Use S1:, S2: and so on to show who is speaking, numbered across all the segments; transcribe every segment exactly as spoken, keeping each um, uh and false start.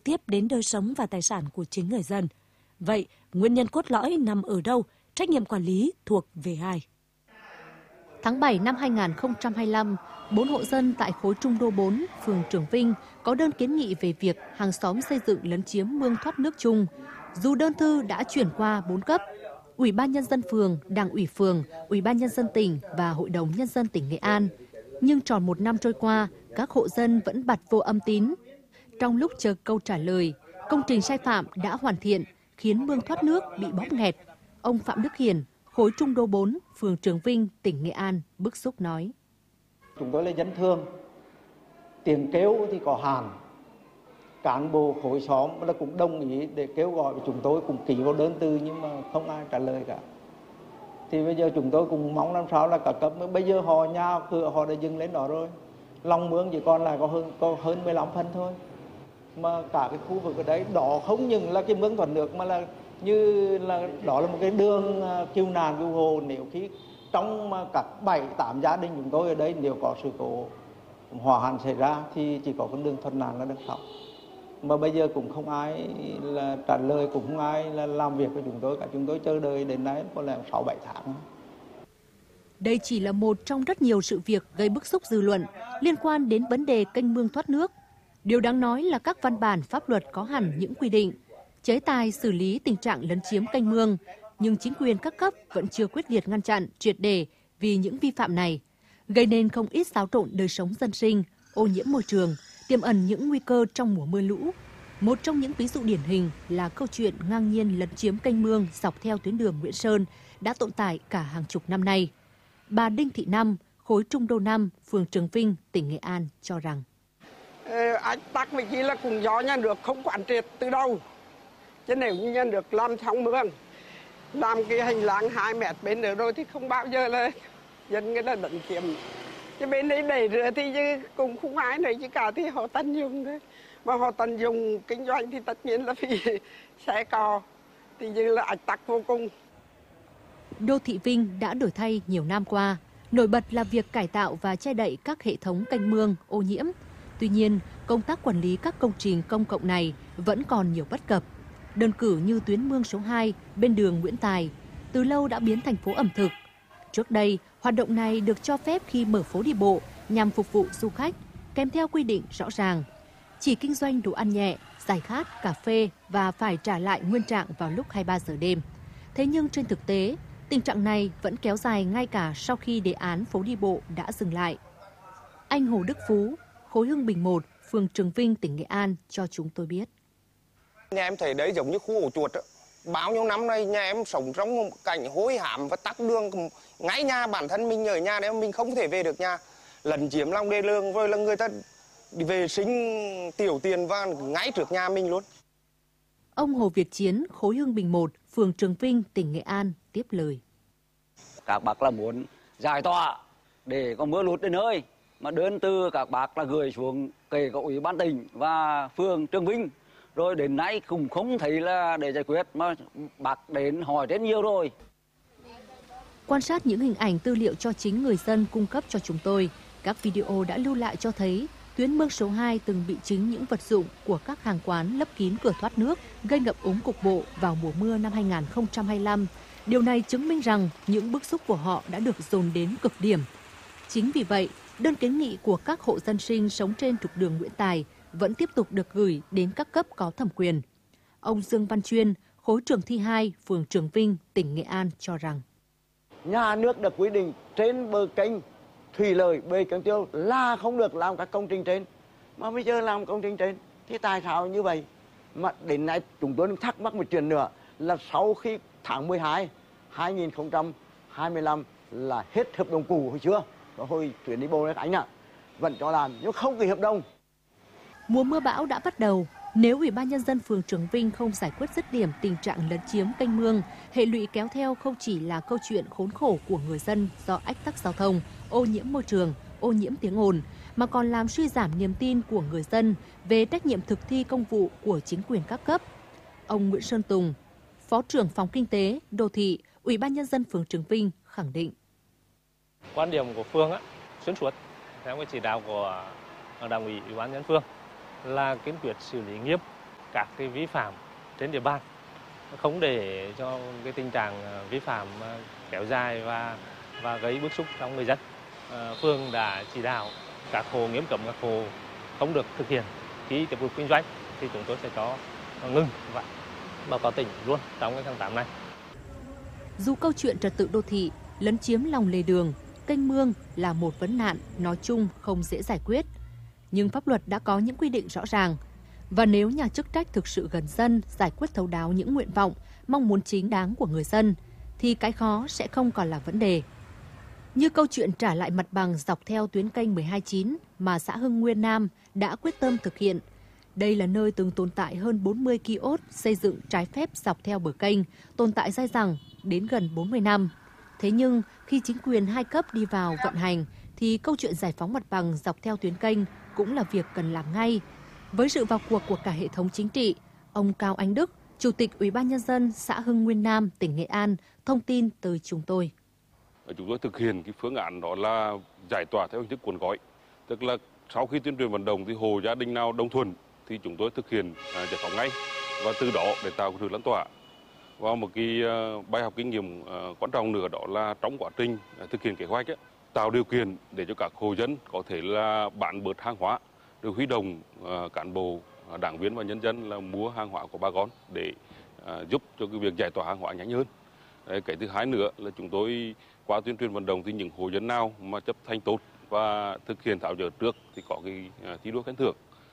S1: tiếp đến đời sống và tài sản của chính người dân. Vậy, nguyên nhân cốt lõi nằm ở đâu? Trách nhiệm quản lý thuộc về ai?
S2: Tháng bảy năm hai nghìn không trăm hai mươi lăm, bốn hộ dân tại khối Trung Đô bốn, phường Trường Vinh có đơn kiến nghị về việc hàng xóm xây dựng lấn chiếm mương thoát nước chung. Dù đơn thư đã chuyển qua bốn cấp, Ủy ban Nhân dân phường, Đảng ủy phường, Ủy ban Nhân dân tỉnh và Hội đồng Nhân dân tỉnh Nghệ An, nhưng tròn một năm trôi qua, các hộ dân vẫn bặt vô âm tín. Trong lúc chờ câu trả lời, công trình sai phạm đã hoàn thiện, khiến mương thoát nước bị bóp nghẹt. Ông Phạm Đức Hiển, khối Trung Đô bốn, phường Trường Vinh, tỉnh Nghệ An, bức xúc nói.
S3: Chúng tôi là dân thương, tiền kêu thì có hạn. Cán bộ khối xóm là cũng đồng ý để kêu gọi, chúng tôi cũng ký vào đơn thư nhưng mà không ai trả lời cả. Thì bây giờ chúng tôi cũng mong làm sao là cả cấp, bây giờ họ nhà cửa họ đã dừng lên đó rồi. Lòng mương chỉ còn lại có hơn có hơn mười lăm phân thôi. Mà cả cái khu vực ở đấy đó không những là cái mương thoát nước mà là như là đó là một cái đường cứu nạn cứu hộ. Nếu khi trong các bảy tám gia đình chúng tôi ở đây nếu có sự cố hỏa hoạn xảy ra thì chỉ có con đường thoát nạn là được xong. Mà bây giờ cũng không ai là trả lời, cũng không ai là làm việc với chúng tôi cả. Chúng tôi chờ đợi đến nay có lẽ sáu bảy tháng.
S2: Đây chỉ là một trong rất nhiều sự việc gây bức xúc dư luận liên quan đến vấn đề kênh mương thoát nước. Điều đáng nói là các văn bản pháp luật có hẳn những quy định, chế tài xử lý tình trạng lấn chiếm kênh mương, nhưng chính quyền các cấp vẫn chưa quyết liệt ngăn chặn, triệt để vì những vi phạm này, gây nên không ít xáo trộn đời sống dân sinh, ô nhiễm môi trường, tiềm ẩn những nguy cơ trong mùa mưa lũ. Một trong những ví dụ điển hình là câu chuyện ngang nhiên lấn chiếm kênh mương dọc theo tuyến đường Nguyễn Sơn đã tồn tại cả hàng chục năm nay. Bà Đinh Thị Năm, khối Trung Đô năm, phường Trường Vinh, tỉnh Nghệ An cho rằng
S4: Ê, anh tắc mấy kia là cũng do nhà nước không quản triệt từ đâu. Chứ nếu như nhà nước làm xong mương, làm cái hành lang hai mét bên nữa rồi thì không bao giờ là dân người ta lấn chiếm. Chứ bên đấy đẩy rửa thì chứ cũng không ai này chứ cả thì họ tận dụng thôi. Mà họ tận dụng kinh doanh thì tất nhiên là vì xe cò, thì như là ách tắc vô cùng.
S2: Đô thị Vinh đã đổi thay nhiều năm qua. Nổi bật là việc cải tạo và che đậy các hệ thống kênh mương ô nhiễm. Tuy nhiên, công tác quản lý các công trình công cộng này vẫn còn nhiều bất cập. Đơn cử như tuyến mương số hai bên đường Nguyễn Tài, từ lâu đã biến thành phố ẩm thực. Trước đây, hoạt động này được cho phép khi mở phố đi bộ nhằm phục vụ du khách, kèm theo quy định rõ ràng. Chỉ kinh doanh đồ ăn nhẹ, giải khát, cà phê và phải trả lại nguyên trạng vào lúc hai mươi ba giờ đêm. Thế nhưng trên thực tế, tình trạng này vẫn kéo dài ngay cả sau khi đề án phố đi bộ đã dừng lại. Anh Hồ Đức Phú, khối Hưng Bình một, phường Trường Vinh, tỉnh Nghệ An cho chúng tôi biết.
S5: Nhà em thấy đấy giống như khu ổ chuột đó. Bao nhiêu năm nay nhà em sống trong một cảnh hối hám và tắc đường ngay nhà, bản thân mình ở nhà đấy mình không thể về được nhà, lấn chiếm lòng đê lương rồi là người ta đi vệ sinh tiểu tiền và ngay trước nhà mình luôn.
S2: Ông Hồ Việt Chiến, khối Hưng Bình một, phường Trường Vinh, tỉnh Nghệ An tiếp lời.
S6: Các bác là muốn giải tỏa để có mưa lụt đến nơi, mà đơn từ các bác là gửi xuống kể cả Ủy ban tỉnh và phường Trường Vinh, rồi đến nay cũng không thấy là để giải quyết, mà bác đến hỏi đến nhiều rồi.
S2: Quan sát những hình ảnh tư liệu cho chính người dân cung cấp cho chúng tôi, các video đã lưu lại cho thấy tuyến mương số hai từng bị chính những vật dụng của các hàng quán lấp kín cửa thoát nước, gây ngập úng cục bộ vào mùa mưa năm hai nghìn không trăm hai mươi lăm. Điều này chứng minh rằng những bức xúc của họ đã được dồn đến cực điểm. Chính vì vậy, đơn kiến nghị của các hộ dân sinh sống trên trục đường Nguyễn Tài vẫn tiếp tục được gửi đến các cấp có thẩm quyền. Ông Dương Văn Chuyên, khối Trường Thi hai, phường Trường Vinh, tỉnh Nghệ An cho rằng
S7: nhà nước được quy định trên bờ kênh thủy lợi, bờ kênh tiêu là không được làm các công trình trên, mà bây giờ làm công trình trên thì tại sao như vậy? Mà đến nay chúng tôi thắc mắc một chuyện nữa là sau khi tháng mười hai năm hai nghìn không trăm hai mươi lăm là hết hợp đồng cũ hồi chưa, và hồi chuyển đi bộ đấy anh ạ, vẫn cho làm nhưng không ký hợp đồng.
S2: Mùa mưa bão đã bắt đầu. Nếu Ủy ban Nhân dân phường Trường Vinh không giải quyết dứt điểm tình trạng lấn chiếm kênh mương, hệ lụy kéo theo không chỉ là câu chuyện khốn khổ của người dân do ách tắc giao thông, ô nhiễm môi trường, ô nhiễm tiếng ồn, mà còn làm suy giảm niềm tin của người dân về trách nhiệm thực thi công vụ của chính quyền các cấp. Ông Nguyễn Sơn Tùng, Phó trưởng phòng Kinh tế, Đô thị, Ủy ban Nhân dân phường Trường Vinh khẳng định.
S8: Quan điểm của phường á, xuyên suốt theo cái chỉ đạo của Đảng ủy Ủy ban nhân dân phường là kiên quyết xử lý nghiêm các cái vi phạm trên địa bàn, không để cho cái tình trạng vi phạm kéo dài và và gây bức xúc trong người dân. À, phường đã chỉ đạo các hộ nghiêm cấm các hộ không được thực hiện khi tiếp tục kinh doanh thì chúng tôi sẽ cho ngừng và báo cáo tỉnh luôn trong cái tháng tám này.
S2: Dù câu chuyện trật tự đô thị, lấn chiếm lòng lề đường, kênh mương là một vấn nạn nói chung không dễ giải quyết, nhưng pháp luật đã có những quy định rõ ràng. Và nếu nhà chức trách thực sự gần dân, giải quyết thấu đáo những nguyện vọng, mong muốn chính đáng của người dân, thì cái khó sẽ không còn là vấn đề. Như câu chuyện trả lại mặt bằng dọc theo tuyến kênh mười hai chín mà xã Hưng Nguyên Nam đã quyết tâm thực hiện. Đây là nơi từng tồn tại hơn bốn mươi ki ốt xây dựng trái phép dọc theo bờ kênh, tồn tại dai dẳng đến gần bốn mươi năm. Thế nhưng khi chính quyền hai cấp đi vào vận hành thì câu chuyện giải phóng mặt bằng dọc theo tuyến kênh cũng là việc cần làm ngay. Với sự vào cuộc của cả hệ thống chính trị, ông Cao Anh Đức, Chủ tịch Ủy ban Nhân dân xã Hưng Nguyên Nam, tỉnh Nghệ An, thông tin từ chúng tôi.
S9: Chúng tôi thực hiện cái phương án đó là giải tỏa theo hình thức cuốn gói. Tức là sau khi tuyên truyền vận động thì hộ gia đình nào đồng thuận thì chúng tôi thực hiện giải phóng ngay, và từ đó để tạo sự lan tỏa. Và một cái bài học kinh nghiệm quan trọng nữa đó là trong quá trình thực hiện kế hoạch ấy, tạo điều kiện để cho các hộ dân có thể là bán bớt hàng hóa, được huy động cán bộ, đảng viên và nhân dân là mua hàng hóa của bà con để giúp cho cái việc giải tỏa hàng hóa nhanh hơn. Đấy, cái thứ hai nữa là chúng tôi qua tuyên truyền vận động thì những hộ dân nào mà chấp hành tốt và thực hiện tháo dỡ trước thì có cái thi đua khen thưởng.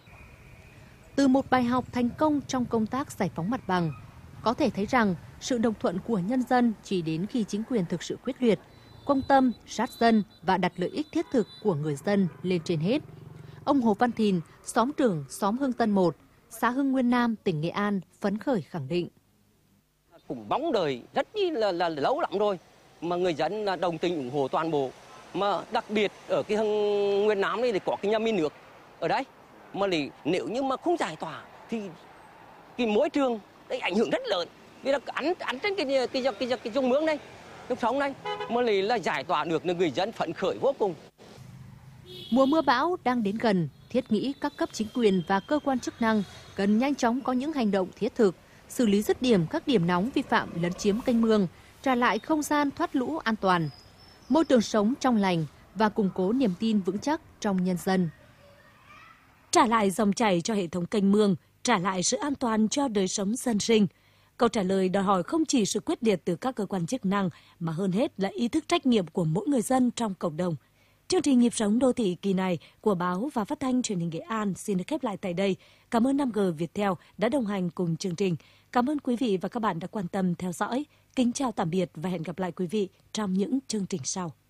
S2: Từ một bài học thành công trong công tác giải phóng mặt bằng, có thể thấy rằng sự đồng thuận của nhân dân chỉ đến khi chính quyền thực sự quyết liệt, quan tâm, sát dân và đặt lợi ích thiết thực của người dân lên trên hết. Ông Hồ Văn Thìn, xóm trưởng xóm Hưng Tân một, xã Hưng Nguyên Nam, tỉnh Nghệ An phấn khởi khẳng định.
S10: Cũng mong đợi rất là, là, là lâu lắm rồi mà người dân là đồng tình ủng hộ toàn bộ, mà đặc biệt ở cái Hưng Nguyên Nam này thì có cái nhà máy nước ở đấy, mà thì nếu như mà không giải tỏa thì cái môi trường đấy ảnh hưởng rất lớn, vì là ăn ăn trên cái cái cái cái, cái sông mương này, nước sông này, mà thì là giải tỏa được là người dân phấn khởi vô cùng.
S2: Mùa mưa bão đang đến gần, thiết nghĩ các cấp chính quyền và cơ quan chức năng cần nhanh chóng có những hành động thiết thực, xử lý dứt điểm các điểm nóng vi phạm lấn chiếm kênh mương, trả lại không gian thoát lũ an toàn, môi trường sống trong lành và củng cố niềm tin vững chắc trong nhân dân.
S1: Trả lại dòng chảy cho hệ thống kênh mương, trả lại sự an toàn cho đời sống dân sinh. Câu trả lời đòi hỏi không chỉ sự quyết liệt từ các cơ quan chức năng, mà hơn hết là ý thức trách nhiệm của mỗi người dân trong cộng đồng. Chương trình Nhịp sống đô thị kỳ này của báo và phát thanh truyền hình Nghệ An xin được khép lại tại đây. Cảm ơn năm G Viettel đã đồng hành cùng chương trình. Cảm ơn quý vị và các bạn đã quan tâm theo dõi. Kính chào tạm biệt và hẹn gặp lại quý vị trong những chương trình sau.